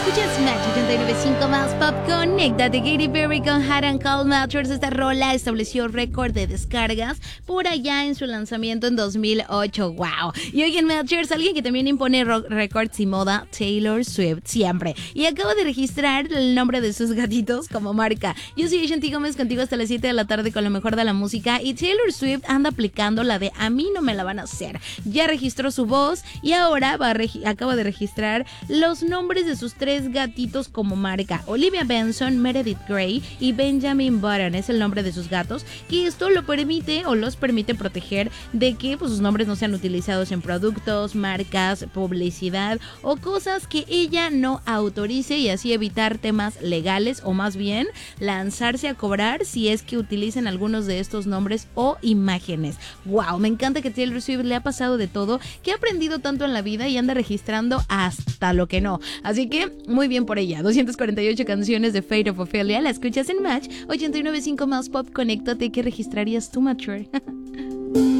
Escuchas Match 89.5 más Pop. Conéctate. Katy Perry con Hot and Cold Mattress. Esta rola estableció récord de descargas por allá en su lanzamiento en 2008. ¡Wow! Y hoy en Matchers, alguien que también impone récords y moda, Taylor Swift, siempre. Y acaba de registrar el nombre de sus gatitos como marca. Yo soy Shanti Gómez, contigo hasta las 7 de la tarde con lo mejor de la música. Y Taylor Swift anda aplicando la de a mí no me la van a hacer. Ya registró su voz y ahora acaba de registrar los nombres de sus 3 gatitos como marca. Olivia Benson, Meredith Grey y Benjamin Button es el nombre de sus gatos, y esto lo permite o los permite proteger de que pues, sus nombres no sean utilizados en productos, marcas, publicidad o cosas que ella no autorice, y así evitar temas legales o más bien lanzarse a cobrar si es que utilicen algunos de estos nombres o imágenes. Wow, me encanta que Taylor Swift le ha pasado de todo, que ha aprendido tanto en la vida y anda registrando hasta lo que no. Así que muy bien por ella. 248 canciones de Fate of Ophelia, la escuchas en Match 89.5 más Pop. Conéctate. ¿Qué registrarías tú, Mature?